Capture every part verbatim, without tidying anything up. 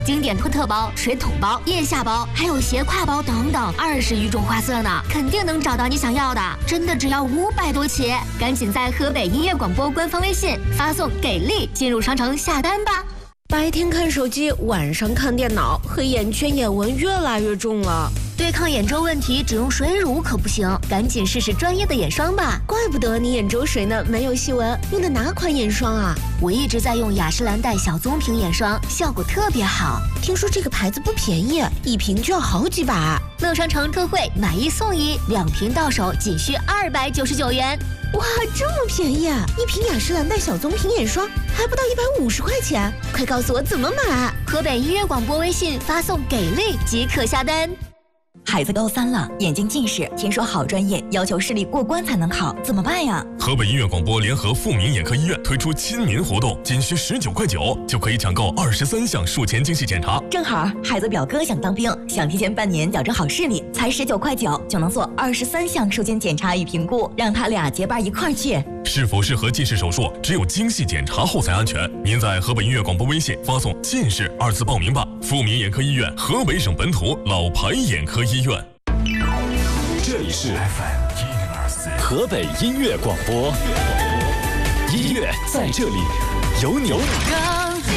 经典托特包、水桶包、腋下包，还有斜挎包等等，二十余种花色呢，肯定能找到你想要的。真的只要五百多起，赶紧在河北音乐广播官方微信发送“给力”进入商城下单吧。 白天看手机，晚上看电脑，黑眼圈、眼纹越来越重了。 对抗眼周问题，只用水乳可不行，赶紧试试专业的眼霜吧。 怪不得你眼周水呢没有细纹，用的哪款眼霜啊？ 我一直在用雅诗兰黛小棕瓶眼霜，效果特别好。 听说这个牌子不便宜，一瓶就要好几百。 乐商城特惠，买一送一，两瓶到手仅需二百九十九元。 哇，这么便宜啊！一瓶雅诗兰黛小棕瓶眼霜还不到一百五十块钱，快告诉我怎么买！ 河北音乐广播微信发送“给力”即可下单。 孩子高三了，眼睛近视，听说好专业要求视力过关才能考，怎么办呀？ 河北音乐广播联合富民眼科医院推出亲民活动，仅需十九块九就可以抢购二十三项术前精细检查。 正好孩子表哥想当兵，想提前半年矫正好视力，才十九块九就能做二十三项术前检查与评估，让他俩结伴一块儿去。 是否适合近视手术，只有精细检查后才安全。您在河北音乐广播微信发送“近视”二字报名吧。富民眼科医院，河北省本土老牌眼科医院。 这里是 F M 一零二四河北音乐广播，音乐在这里，有你。更精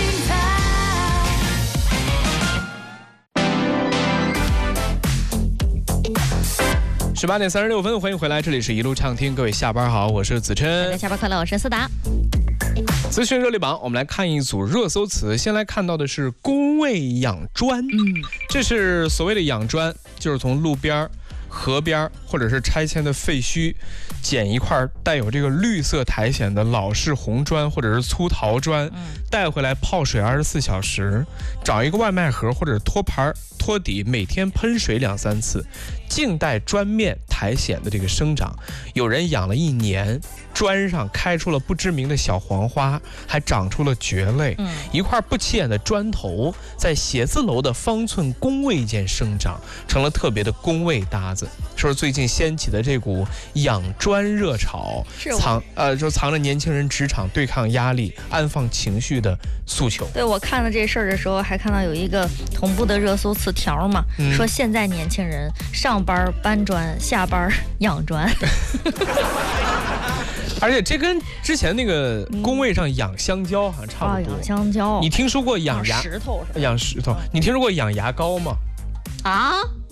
彩。十八点三十六分，欢迎回来，这里是一路畅听，各位下班好，我是子琛。 大家下班快乐，我是思达。 资讯热力榜，我们来看一组热搜词。先来看到的是工位养砖，嗯，这是所谓的养砖，就是从路边、河边或者是拆迁的废墟，捡一块带有这个绿色苔藓的老式红砖或者是粗陶砖，带回来泡水二十四小时，找一个外卖盒或者托盘托底，每天喷水两三次，静待砖面苔藓的这个生长。有人养了一年，砖上开出了不知名的小黄花，还长出了蕨类。嗯、一块不起眼的砖头在写字楼的方寸工位间生长，成了特别的工位搭子。说是最近掀起的这股养砖热潮，藏呃就藏着年轻人职场对抗压力、安放情绪的诉求。 对，我看了这事儿的时候，还看到有一个同步的热搜词条嘛，嗯、说现在年轻人上班搬砖，下班养砖。 而且这跟之前那个工位上养香蕉好像差不多。 啊、养香蕉， 你听说过养牙石头是吧？ 养石头，你听说过养牙膏吗？ 啊？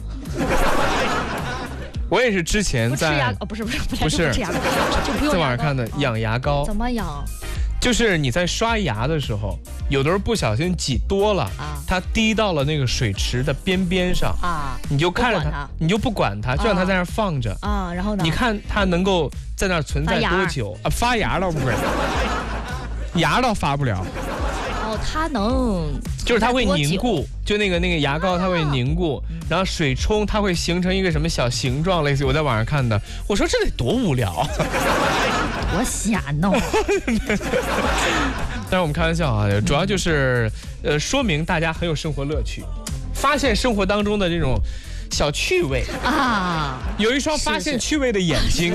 我也是之前在不吃牙哦，不是不是不是不吃牙膏，就不用在网上看的养牙膏。 怎么养？ 就是你在刷牙的时候，有的时候不小心挤多了，啊、它滴到了那个水池的边边上啊，你就看着它，它你就不管它，就让它在那儿放着啊。然后呢？ 你看它能够在那儿存在多久啊？发芽倒不是，芽倒发不了。 哦，它能， 就是它会凝固，就那个那个牙膏它会凝固，啊、然后水冲它会形成一个什么小形状，类似于我在网上看的。我说这得多无聊。 我瞎弄， 但是我们开玩笑啊，主要就是呃说明大家很有生活乐趣，发现生活当中的这种小趣味啊，有一双发现趣味的眼睛，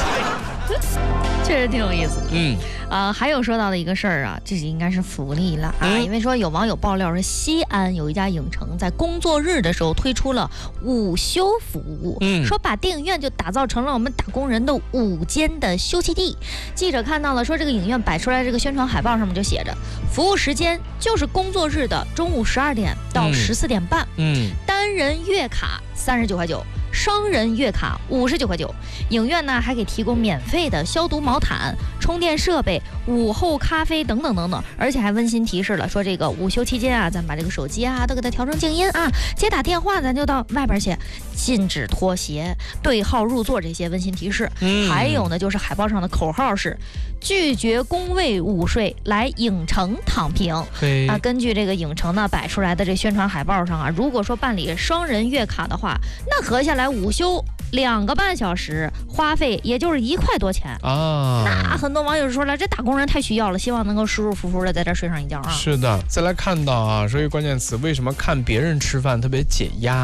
确实挺有意思的。 嗯啊、呃，还有说到的一个事儿啊，这是应该是福利了啊，嗯、因为说有网友爆料说，西安有一家影城在工作日的时候推出了午休服务，嗯，说把电影院就打造成了我们打工人的午间的休息地。记者看到了，说这个影院摆出来这个宣传海报上面就写着，服务时间就是工作日的中午十二点到十四点半，嗯，嗯单人月卡三十九块九。双人月卡五十九块九，影院呢还给提供免费的消毒毛毯、充电设备、午后咖啡等等等等，而且还温馨提示了，说这个午休期间啊，咱把这个手机啊都给它调成静音啊，接打电话咱就到外边去，禁止脱鞋、对号入座这些温馨提示。嗯、还有呢，就是海报上的口号是拒绝工位午睡，来影城躺平。啊，根据这个影城呢摆出来的这宣传海报上啊，如果说办理双人月卡的话，那合下来午休两个半小时，花费也就是一块多钱啊。那很多网友说了，这打工人太需要了，希望能够舒舒服服的在这睡上一觉啊。 是的，再来看到啊，说一个关键词，为什么看别人吃饭特别解压？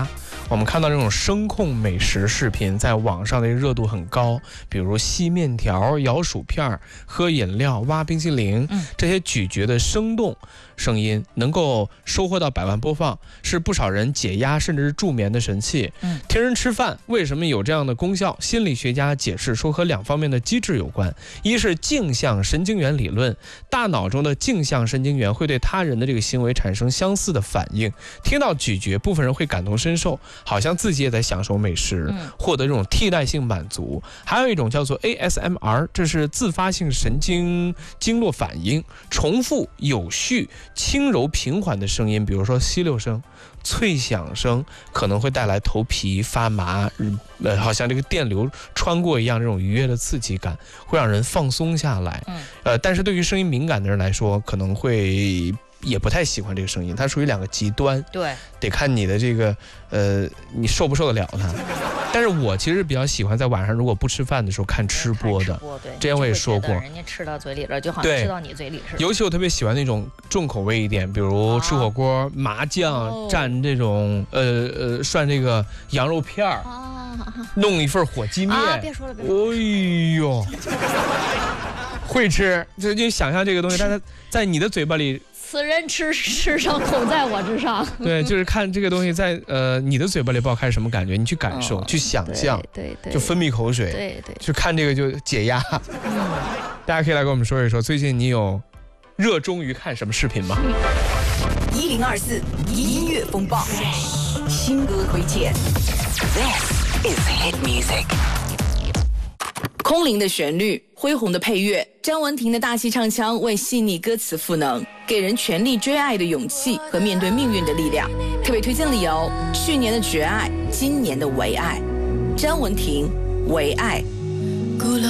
我们看到这种声控美食视频在网上的热度很高，比如吸面条、咬薯片、喝饮料、挖冰淇淋，这些咀嚼的生动声音能够收获到百万播放，是不少人解压甚至是助眠的神器。嗯，听人吃饭为什么有这样的功效？心理学家解释说和两方面的机制有关，一是镜像神经元理论，大脑中的镜像神经元会对他人的这个行为产生相似的反应，听到咀嚼，部分人会感同身受，好像自己也在享受美食，获得这种替代性满足。还有一种叫做 A S M R， 这是自发性神经经络反应，重复有序轻柔平缓的声音，比如说吸溜声、脆响声，可能会带来头皮发麻，呃，好像这个电流穿过一样，这种愉悦的刺激感会让人放松下来。呃，但是对于声音敏感的人来说，可能会也不太喜欢这个声音，它属于两个极端。对，得看你的这个呃，你受不受得了它。但是我其实比较喜欢在晚上如果不吃饭的时候看吃播的，之前我也说过， 人家吃到嘴里了，就好像吃到你嘴里似的。 尤其我特别喜欢那种重口味一点，比如吃火锅、哦、麻酱蘸这种呃呃涮这个羊肉片儿、哦，弄一份火鸡面。啊， 别说了，别说了。 哎呦，会吃，就就想象这个东西，但是在你的嘴巴里。 此人吃吃上口在我之上。 对，就是看这个东西在呃你的嘴巴里爆开什么感觉，你去感受、哦、去想象， 对 对, 对， 就分泌口水， 对对， 去看这个就解压。嗯，大家可以来跟我们说一说，最近你有热衷于看什么视频吗？ 一零二四音乐风暴，新歌推荐。This is hit music。 空灵的旋律，恢宏的配乐，张文婷的大气唱腔为细腻歌词赋能，给人全力追爱的勇气和面对命运的力量。特别推荐理由：去年的绝爱，今年的唯爱。张文婷，唯爱。